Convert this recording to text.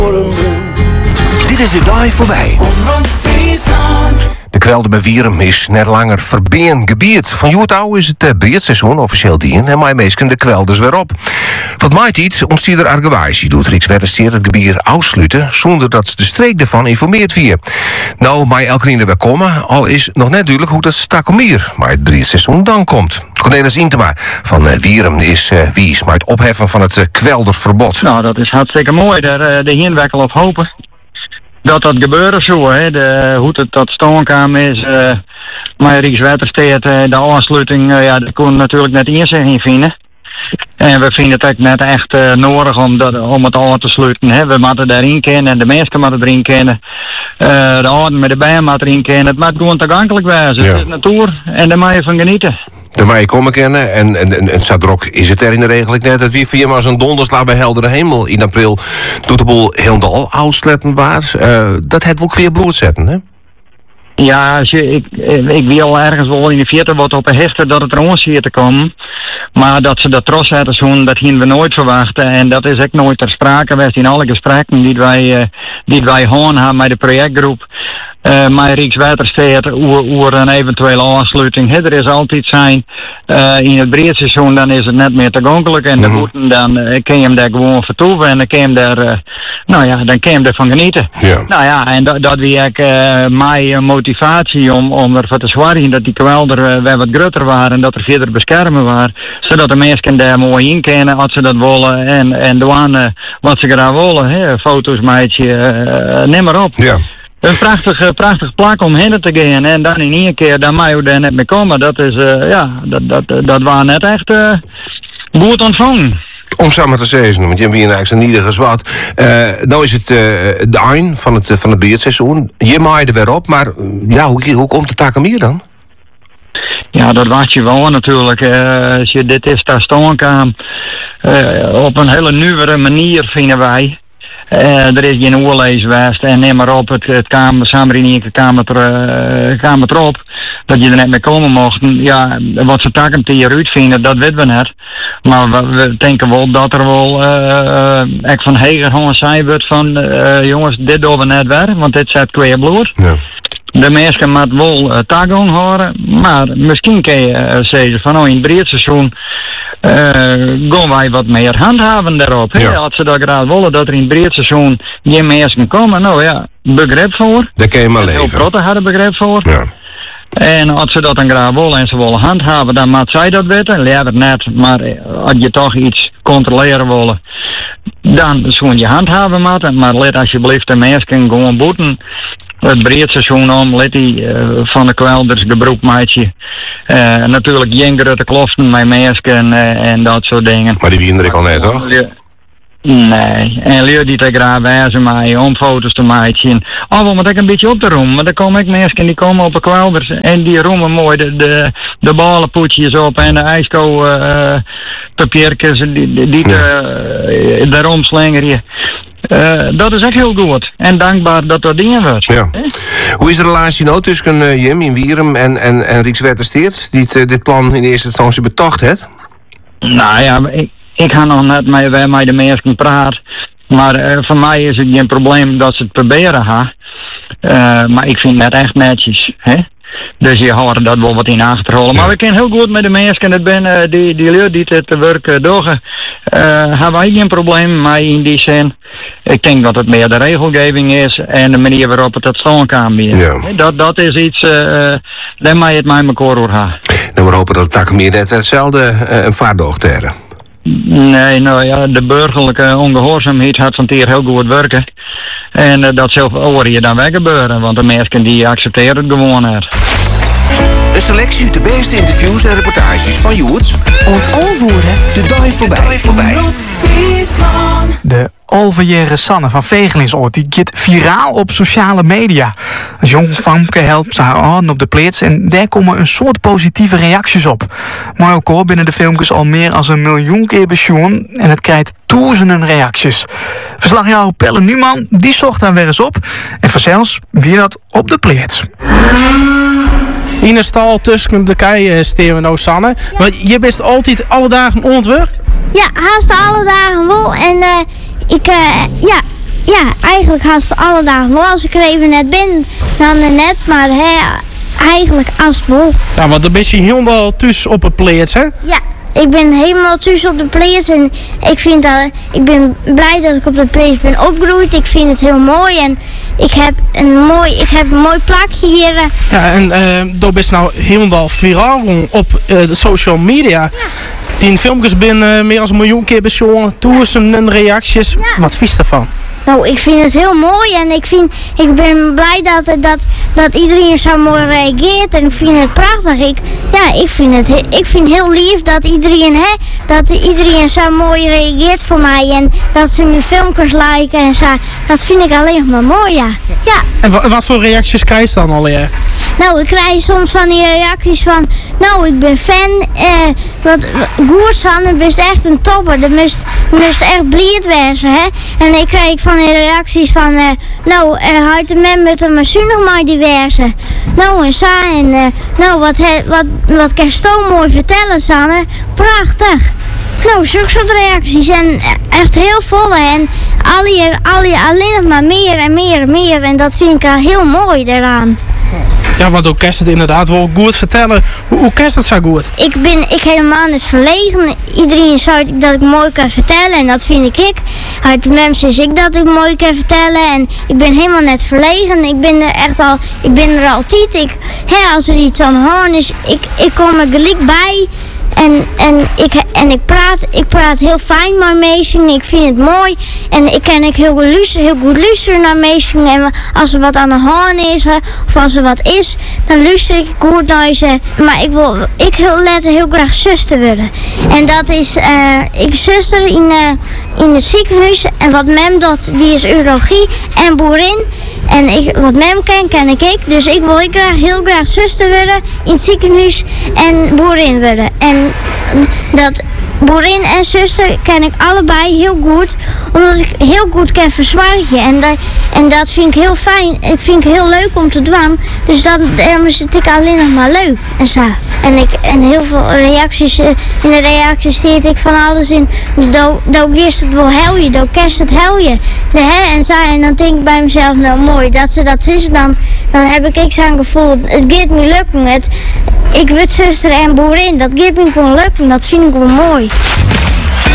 Dit is de dag voorbij. De kwelde bij Wierum is net langer verbeen gebied. Van Joertouw is het breedseizoen officieel dien en mij meesken de kwelders weer op. Wat maait iets, ontstiet er argewaai. Doet Rijkswaterstaat het gebied uitsluiten zonder dat de streek ervan informeert wie. Nou, mij elke weer komen, al is nog net duidelijk hoe dat stakomier maar het breedseizoen dan komt. Cornelis Intema van Wierum is wies, maar het opheffen van het kwelderverbod. Nou, dat is hartstikke mooi. Daar de hinwerkel op hopen. Dat gebeuren zo, hè. Hoe het tot stand kwam is, maar Rijkswaterstaat, de aansluiting, dat kon natuurlijk net inzicht vinden. En we vinden het ook net echt nodig om het al te sluiten. Hè. We moeten daarin kennen en de mensen moeten erin kennen. De ouden met de bijen moeten erin kennen. Het moet gewoon toegankelijk wezen. Ja. Het is natuur en daar moet je van genieten. Daar moet je komen kennen en Zadrok is het er in de regel net. Dat wie via maar zo'n donderslag bij heldere hemel in april doet de boel helemaal uitsletten waard. Dat het ook weer bloed zetten, hè? Ja, ik wil ergens wel in de vierde wat op hechten dat het er ons hier te komen. Maar dat ze dat trots hebben zoen, dat gingen we nooit verwachten. En dat is ook nooit ter sprake geweest in alle gesprekken die wij gewoon hebben met de projectgroep. Maar Rijkswaterstaat over een eventuele aansluiting. Er is altijd zijn in het breedseizoen, dan is het net meer toegankelijk. En dan kun je hem daar gewoon vertoeven en dan kun je hem daar, dan kun je hem ervan genieten. Ja. Nou ja, en dat wie ik mijn motivatie om ervoor te zorgen dat die kwelder weer wat groter waren en dat er verder beschermen waren. Zodat de mensen daar mooi in kennen als ze dat willen en doen wat ze graag willen. Hè. Foto's, meidje, neem maar op. Ja. Een prachtig plak om heen te gaan en dan in één keer, dan mag je daar net mee komen. Dat is, dat was net echt goed ontvangen. Om samen te zeggen, want je hebt hier eigenlijk een niedige zwart. Nou is het de eind van het beerdseizoen. Je maait er weer op, maar ja, hoe komt de takamir dan? Ja, dat was je wel natuurlijk. Als je dit is daar staan kan, op een hele nieuwere manier vinden wij. Er is geen oorlees geweest en neem maar op, het kamer, samen in één kamer erop, dat je er net mee komen mocht. Ja, wat ze takken te je vinden, dat weten we net. Maar we denken wel dat er wel echt van Heger gewoon zijn wordt van, jongens, dit doen we net weer, want dit zet kweer bloed. Ja. De mensen moeten wel takken horen, maar misschien kun je zeggen van in het breedseizoen gaan wij wat meer handhaven daarop. Ja. Als ze dat graag willen dat er in het breedseizoen geen mensen komen, nou ja, begrip voor. Daar kun je maar leven. Heel grote hadden begrip voor. Ja. En als ze dat dan graag willen en ze willen handhaven, dan moet zij dat weten. Leer het net, maar als je toch iets controleren willen, dan gewoon je handhaven moeten. Maar let alsjeblieft de mensen gewoon boeten. Het breedseizoen om, let die van de kwelders gebroekmaatje. Natuurlijk geen grote kloften met mensen en dat soort dingen. Maar die winnen ik al net, toch? Nee, en leer die te graag wijzen mij om foto's te maken. Oh, maar ik een beetje op te roemen. Maar dan komen ik mensen die komen op de kwelders en die roemen mooi de ballenpoetjes op en de ijsko papiertjes die daarom slingeren je. Dat is echt heel goed. En dankbaar dat dat dingen wordt. Ja. Hoe is de relatie nou tussen Jim in Wierum en Rijkswaterstaat die dit plan in eerste instantie betocht heeft? Nou ja, ik ga nog net met de mensen praten. Maar voor mij is het geen probleem dat ze het proberen gaan. Maar ik vind het echt netjes. Hè? Dus je houdt dat wel wat in achterholen. Maar we kunnen heel goed met de mensen dat ben die lui die het werk doen. Hebben wij geen probleem mee in die zin. Ik denk dat het meer de regelgeving is en de manier waarop het tot stand kan weer. Ja. Dat is iets, daar mag je het met elkaar over gaan. Dan we hopen dat het tak meer net hetzelfde een vaardocht hebben. Nee, nou ja, de burgerlijke ongehoorzaamheid gaat van hier heel goed werken. En dat zelf hoor je dan weg gebeuren, want de mensen die accepteren het gewoon het. Een selectie uit de beste interviews en reportages van Joert. Onvoeren. De dag voorbij. De alverjere Sanne van Vegelingsoord die gaat viraal op sociale media. Een jong famke helpt haar aan op de plaats en daar komen een soort positieve reacties op. Maar ook al binnen de filmpjes al meer dan 1 miljoen keer bezoen en het krijgt duizenden reacties. Verslaggever Pelle Numan die zocht daar weer eens op en vanzelfs wie dat op de plaats. In de stal tussen de keien steren we nou Sanne. Maar je bent altijd alle dagen aan het werk? Ja, haast alle dagen wel. En ja, eigenlijk haast alle dagen wel. Als ik er even net ben, dan net. Maar eigenlijk als het wel. Ja, want dan ben je helemaal tussen op het plaats, hè? Ja, ik ben helemaal tussen op de plaats. En ik ben blij dat ik op de plaats ben opgegroeid. Ik vind het heel mooi. En ik heb een mooi plakje hier. Ja, en daar ben je nou helemaal viraal op de social media. Ja. Die filmpjes binnen meer dan 1 miljoen keer bezonnen, tours en reacties. Ja. Wat vies daarvan? Nou, ik vind het heel mooi en ik ben blij dat iedereen zo mooi reageert en ik vind het prachtig. Ik vind heel lief dat iedereen zo mooi reageert voor mij en dat ze mijn filmpjes liken en zo. Dat vind ik alleen maar mooi, ja. En wat voor reacties krijg je dan alweer? Nou, ik krijg soms van die reacties van, nou, ik ben fan, wat goed Sanne, bent echt een topper, dat moest echt blijd wezen, hè. En ik krijg van die reacties van, nou, houdt de man met een machine nog maar diverse. Nou, en Sa, en nou, wat kan je zo mooi vertellen, Sanne, prachtig. Nou, zulke soort reacties en echt heel volle en alleen nog maar meer en meer en meer en dat vind ik al heel mooi daaraan. Ja, want ook kerst het inderdaad wel goed vertellen. Hoe kerst het zo goed? Ik helemaal niet verlegen. Iedereen zou dat ik mooi kan vertellen en dat vind ik. Uit de mensen is ik dat ik mooi kan vertellen en ik ben helemaal net verlegen. Ik ben er altijd. Als er iets aan de hand is, ik kom er gelijk bij. En ik praat heel fijn met mensen. Ik vind het mooi. En ik kan heel goed luisteren naar mensen. En als er wat aan de hand is, of als er wat is, dan luister ik goed naar ze. Maar ik wil heel graag zuster worden. En dat is, ik zuster in het ziekenhuis. En wat mem doet, die is urologie en boerin. En wat mem ken ik. Dus ik wil heel graag zuster worden in het ziekenhuis en boerin worden. En dat boerin en zuster ken ik allebei heel goed, omdat ik heel goed kan verzorgen. En dat vind ik heel fijn. Ik vind het heel leuk om te doen. Dus daarom is het alleen nog maar leuk. En zo. En heel veel reacties, in de reacties steed ik van alles in. Dan eerst het wel helje, dan kerst het helje. En dan denk ik bij mezelf, nou mooi, dat ze dat is. Dan heb ik zo'n gevoel, het gaat me lukken. Ik word zuster en boerin, dat gaat me gewoon lukken. Dat vind ik wel mooi.